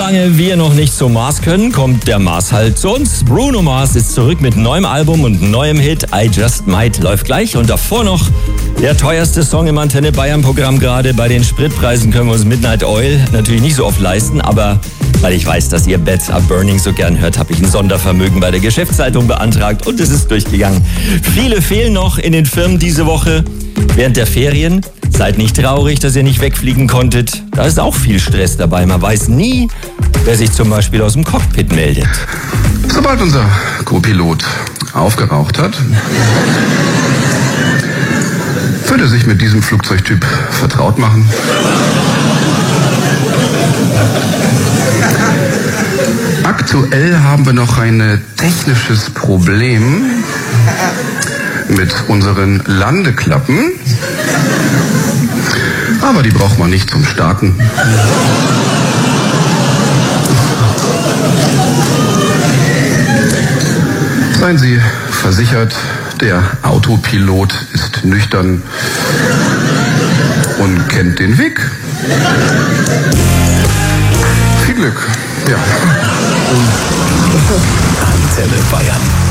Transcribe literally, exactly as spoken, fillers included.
Solange wir noch nicht zum Mars können, kommt der Mars halt zu uns. Bruno Mars ist zurück mit neuem Album und neuem Hit. I Just Might läuft gleich. Und davor noch der teuerste Song im Antenne Bayern Programm gerade. Bei den Spritpreisen können wir uns Midnight Oil natürlich nicht so oft leisten, aber weil ich weiß, dass ihr Beds Are Burning so gern hört, habe ich ein Sondervermögen bei der Geschäftszeitung beantragt und es ist durchgegangen. Viele fehlen noch in den Firmen diese Woche während der Ferien. Seid nicht traurig, dass ihr nicht wegfliegen konntet. Da ist auch viel Stress dabei. Man weiß nie, wer sich zum Beispiel aus dem Cockpit meldet. Sobald unser Co-Pilot aufgeraucht hat, wird er sich mit diesem Flugzeugtyp vertraut machen. Aktuell haben wir noch ein technisches Problem mit unseren Landeklappen. Aber die braucht man nicht zum Starten. Seien Sie versichert, der Autopilot ist nüchtern und kennt den Weg. Viel Glück. Ja. Antenne Bayern.